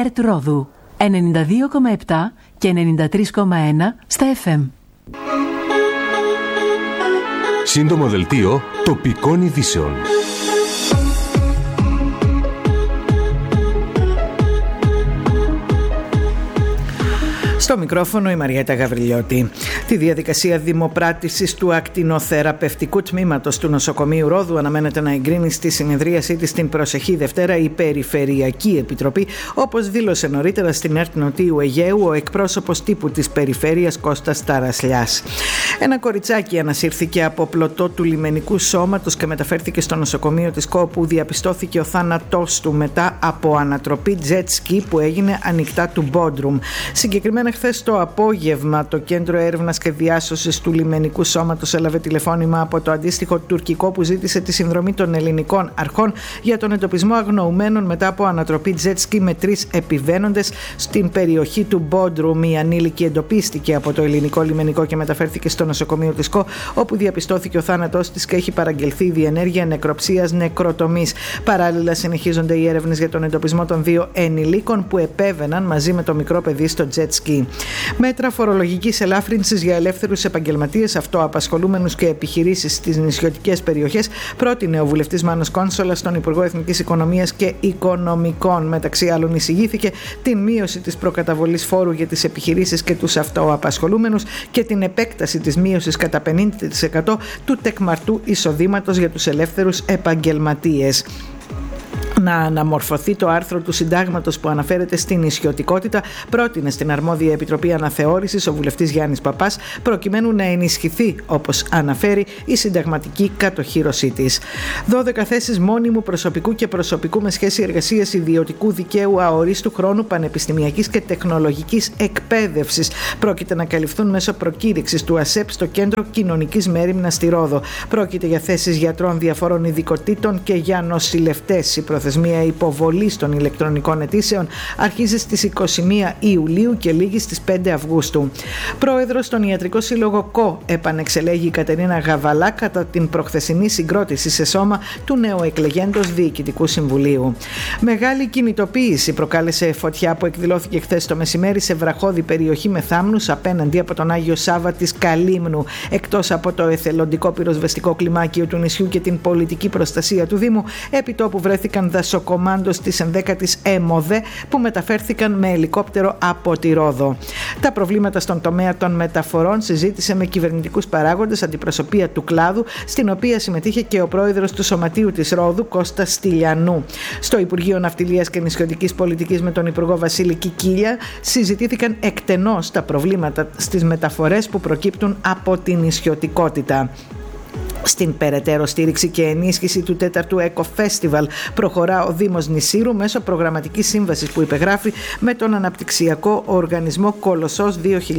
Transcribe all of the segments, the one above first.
ΕΡΤ Ρόδου 92,7 και 93,1 στα FM. Σύντομο δελτίο τοπικών ειδήσεων. Στο μικρόφωνο η Μαριέτα Γαβριλιώτη. Τη διαδικασία δημοπράτησης του ακτινοθεραπευτικού τμήματος του νοσοκομείου Ρόδου αναμένεται να εγκρίνει στη συνεδρίασή της την προσεχή Δευτέρα η Περιφερειακή Επιτροπή, όπως δήλωσε νωρίτερα στην ΕΡΤ Νοτίου Αιγαίου ο εκπρόσωπος τύπου της περιφέρειας Κώστας Ταρασλιάς. Ένα κοριτσάκι ανασύρθηκε από πλωτό του λιμενικού σώματος και μεταφέρθηκε στο νοσοκομείο της ΚΟ, όπου διαπιστώθηκε ο θάνατός του μετά από ανατροπή jet ski που έγινε ανοιχτά του Bodrum. Συγκεκριμένα χθες το απόγευμα το Κέντρο Έρευνας και Διάσωσης του Λιμενικού Σώματος έλαβε τηλεφώνημα από το αντίστοιχο τουρκικό που ζήτησε τη συνδρομή των ελληνικών αρχών για τον εντοπισμό αγνοουμένων μετά από ανατροπή jet ski με 3 επιβαίνοντες στην περιοχή του Bodrum. Η ανήλικη εντοπίστηκε από το ελληνικό λιμενικό και μεταφέρθηκε στο νοσοκομείο της ΚΟ, όπου διαπιστώθηκε ο θάνατός της και έχει παραγγελθεί διενέργεια νεκροψίας νεκροτομής. Παράλληλα συνεχίζονται οι έρευνες για τον εντοπισμό των 2 ενηλίκων που επέβαιναν μαζί με το μικρό παιδί στο jet ski. Μέτρα φορολογικής ελάφρυνσης για ελεύθερους επαγγελματίες, αυτοαπασχολούμενους και επιχειρήσεις στις νησιωτικές περιοχές πρότεινε ο βουλευτής Μάνος Κόνσολας στον Υπουργό Εθνικής Οικονομίας και Οικονομικών. Μεταξύ άλλων, εισηγήθηκε την μείωση της προκαταβολής φόρου για τις επιχειρήσεις και τους αυτοαπασχολούμενους και την επέκταση της μείωσης κατά 50% του τεκμαρτού εισοδήματος για τους ελεύθερους επαγγελματίες. Να αναμορφωθεί το άρθρο του συντάγματος που αναφέρεται στην νησιωτικότητα, πρότεινε στην αρμόδια Επιτροπή Αναθεώρησης ο βουλευτής Γιάννης Παπάς, προκειμένου να ενισχυθεί, όπως αναφέρει, η συνταγματική κατοχύρωσή της. 12 θέσεις μόνιμου προσωπικού και προσωπικού με σχέση εργασίας ιδιωτικού δικαίου αορίστου χρόνου πανεπιστημιακής και τεχνολογικής εκπαίδευσης πρόκειται να καλυφθούν μέσω προκήρυξης του ΑΣΕΠ στο Κέντρο Κοινωνικής Μέριμνας στη Ρόδο. Πρόκειται για θέσεις γιατρών διαφορών ειδικοτήτων και για νοσηλευτές. Η προθεσμία υποβολής των ηλεκτρονικών αιτήσεων αρχίζει στις 21 Ιουλίου και λήγει στις 5 Αυγούστου. Πρόεδρος στον Ιατρικό Σύλλογο ΚΟ επανεξελέγει η Κατερίνα Γαβαλά κατά την προχθεσινή συγκρότηση σε σώμα του νεοεκλεγέντος Διοικητικού Συμβουλίου. Μεγάλη κινητοποίηση προκάλεσε φωτιά που εκδηλώθηκε χθες το μεσημέρι σε βραχώδη περιοχή με θάμνους απέναντι από τον Άγιο Σάββα της Καλύμνου. Εκτός από το εθελοντικό πυροσβεστικό κλιμάκιο του νησιού και την πολιτική προστασία του Δήμου, επί τόπου βρέθηκαν δασοκομάντος της 11ης ΕΜΟΔΕ που μεταφέρθηκαν με ελικόπτερο από τη Ρόδο. Τα προβλήματα στον τομέα των μεταφορών συζήτησε με κυβερνητικούς παράγοντες αντιπροσωπεία του κλάδου, στην οποία συμμετείχε και ο πρόεδρος του Σωματείου της Ρόδου, Κώστας Στυλιανού. Στο Υπουργείο Ναυτιλίας και Νησιωτικής Πολιτικής με τον Υπουργό Βασίλη Κικίλια συζητήθηκαν εκτενώς τα προβλήματα στις μεταφορές που προκύπτουν από την νησιωτικότητα. Στην περαιτέρω στήριξη και ενίσχυση του 4ου Eco Festival προχωρά ο Δήμος Νησύρου μέσω προγραμματικής σύμβασης που υπεγράφει με τον αναπτυξιακό οργανισμό Κολοσσός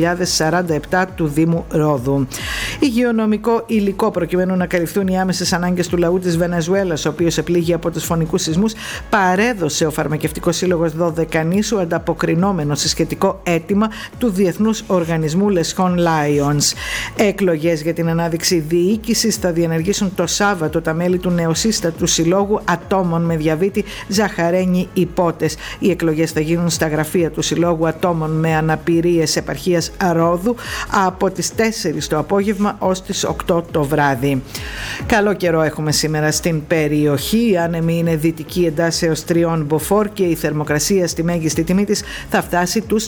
2047 του Δήμου Ρόδου. Υγειονομικό υλικό προκειμένου να καλυφθούν οι άμεσες ανάγκες του λαού της Βενεζουέλας, ο οποίος επλήγει από τους φωνικούς σεισμούς, παρέδωσε ο Φαρμακευτικός Σύλλογος Δωδεκανήσου ανταποκρινόμενο σε σχετικό αίτημα του Διεθνούς Οργανισμού Λεσχών Lions. Εκλογές για την ανάδειξη διοίκησης θα διενεργήσουν το Σάββατο τα μέλη του νεοσύστατου Συλλόγου Ατόμων με διαβήτη Ζαχαρένη Υπότες. Οι εκλογές θα γίνουν στα γραφεία του Συλλόγου Ατόμων με Αναπηρίες επαρχίας Ρόδου από τις 4 το απόγευμα ως τις 8 το βράδυ. Καλό καιρό έχουμε σήμερα στην περιοχή. Η άνεμη είναι δυτική εντάσσεως 3 μποφόρ και η θερμοκρασία στη μέγιστη τιμή της θα φτάσει τους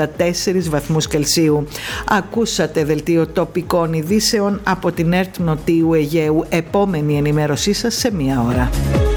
34 βαθμούς Κελσίου. Ακούσατε δελτίο τοπικών ειδήσεων από την ΕΡΤ Νοτίου Αιγαίου. Επόμενη ενημέρωσή σας σε 1 ώρα.